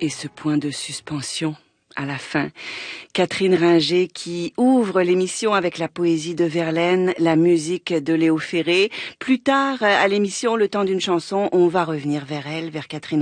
Et ce point de suspension à la fin. Catherine Ringer qui ouvre l'émission avec la poésie de Verlaine, la musique de Léo Ferré. Plus tard, à l'émission Le Temps d'une chanson, on va revenir vers elle, vers Catherine